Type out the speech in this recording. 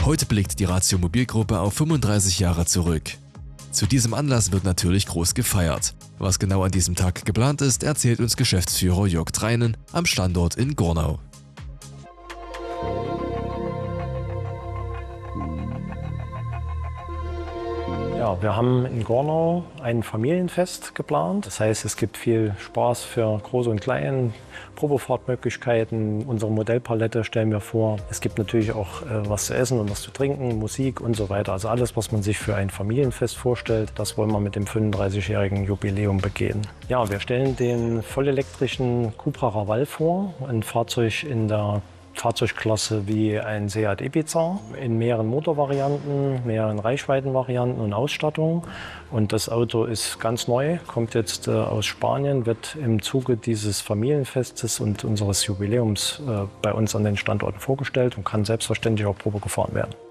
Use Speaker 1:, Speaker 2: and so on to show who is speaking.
Speaker 1: Heute blickt die Ratio Mobil-Gruppe auf 35 Jahre zurück. Zu diesem Anlass wird natürlich groß gefeiert. Was genau an diesem Tag geplant ist, erzählt uns Geschäftsführer Jörg Treinen am Standort in Gornau.
Speaker 2: Ja, wir haben in Gornau ein Familienfest geplant. Das heißt, es gibt viel Spaß für Groß und Klein, Probefahrtmöglichkeiten. Unsere Modellpalette stellen wir vor. Es gibt natürlich auch was zu essen und was zu trinken, Musik und so weiter. Also alles, was man sich für ein Familienfest vorstellt, das wollen wir mit dem 35-jährigen Jubiläum begehen. Ja, wir stellen den vollelektrischen Cupra Raval vor, ein Fahrzeug in der Fahrzeugklasse wie ein Seat Ibiza in mehreren Motorvarianten, mehreren Reichweitenvarianten und Ausstattung. Und das Auto ist ganz neu, kommt jetzt aus Spanien, wird im Zuge dieses Familienfestes und unseres Jubiläums bei uns an den Standorten vorgestellt und kann selbstverständlich auch Probe gefahren werden.